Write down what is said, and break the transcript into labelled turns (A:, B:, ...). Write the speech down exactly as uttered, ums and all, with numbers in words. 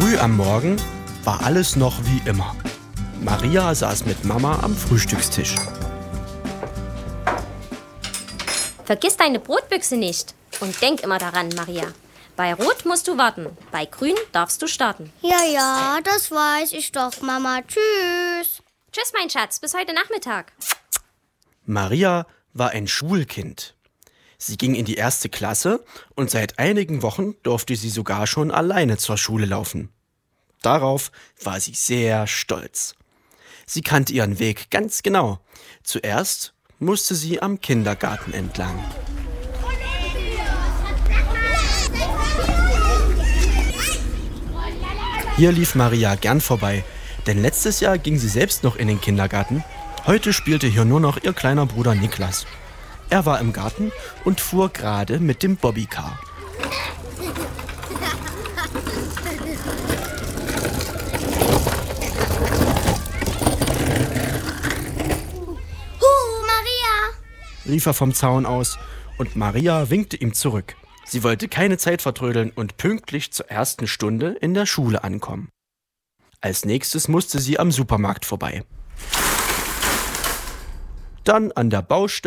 A: Früh am Morgen war alles noch wie immer. Maria saß mit Mama am Frühstückstisch.
B: Vergiss deine Brotbüchse nicht. Und denk immer daran, Maria. Bei Rot musst du warten, bei Grün darfst du starten.
C: Ja, ja, das weiß ich doch, Mama. Tschüss.
B: Tschüss, mein Schatz, bis heute Nachmittag.
A: Maria war ein Schulkind. Sie ging in die erste Klasse und seit einigen Wochen durfte sie sogar schon alleine zur Schule laufen. Darauf war sie sehr stolz. Sie kannte ihren Weg ganz genau. Zuerst musste sie am Kindergarten entlang. Hier lief Maria gern vorbei, denn letztes Jahr ging sie selbst noch in den Kindergarten. Heute spielte hier nur noch ihr kleiner Bruder Niklas. Er war im Garten und fuhr gerade mit dem Bobbycar.
C: Huhu, Maria!
A: Rief er vom Zaun aus und Maria winkte ihm zurück. Sie wollte keine Zeit vertrödeln und pünktlich zur ersten Stunde in der Schule ankommen. Als nächstes musste sie am Supermarkt vorbei. Dann an der Baustelle